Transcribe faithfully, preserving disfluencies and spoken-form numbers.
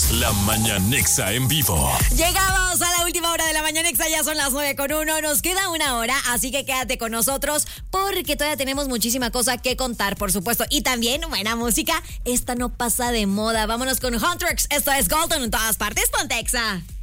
La Mañanexa en vivo. Llegamos a la última hora de la Mañanexa, ya son las nueve con uno. Nos queda una hora, así que quédate con nosotros porque todavía tenemos muchísima cosa que contar, por supuesto. Y también buena música. Esta no pasa de moda. Vámonos con Huntrix. Esto es Golden en todas partes. Ponte Exa.